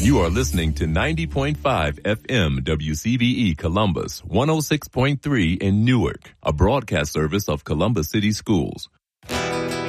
You are listening to 90.5 FM WCBE Columbus, 106.3 in Newark, a broadcast service of Columbus City Schools.